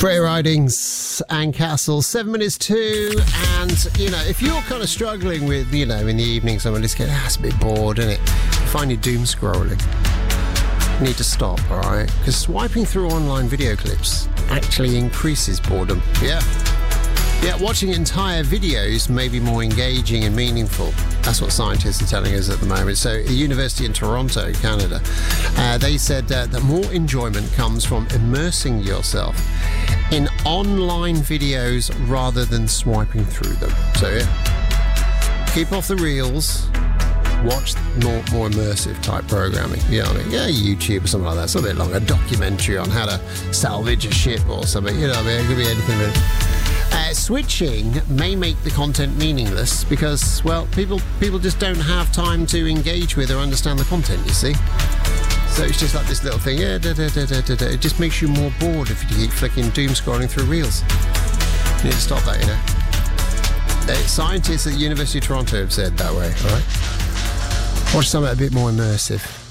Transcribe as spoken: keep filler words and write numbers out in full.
Free Ridings and Castles, seven minutes two, and you know, if you're kind of struggling with, you know, in the evening, someone just get, ah, it's a bit bored, isn't it? You find you doom scrolling. You need to stop, all right? Because swiping through online video clips actually increases boredom. Yeah. Yeah, watching entire videos may be more engaging and meaningful. That's what scientists are telling us at the moment. So, the University in Toronto, Canada, uh, they said uh, that more enjoyment comes from immersing yourself in online videos rather than swiping through them. So, yeah, keep off the reels. Watch more more immersive type programming. You know what I mean? Yeah, YouTube or something like that. Something a bit longer. A documentary on how to salvage a ship or something. You know what I mean? It could be anything really. Uh, switching may make the content meaningless because, well, people people just don't have time to engage with or understand the content, you see. So it's just like this little thing. Yeah, da, da, da, da, da, da. It just makes you more bored if you keep flicking doom scrolling through reels. You need to stop that, you know. Uh, scientists at the University of Toronto have said that way, all right? Watch something a bit more immersive.